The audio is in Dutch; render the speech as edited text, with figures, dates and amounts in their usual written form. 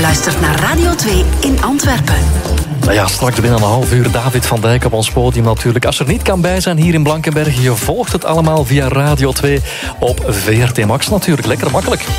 luistert naar Radio 2 in Antwerpen. Nou ja, straks binnen een half uur David van Dijk op ons podium natuurlijk. Als er niet kan bij zijn hier in Blankenberge, je volgt het allemaal via Radio 2 op VRT Max natuurlijk. Lekker makkelijk.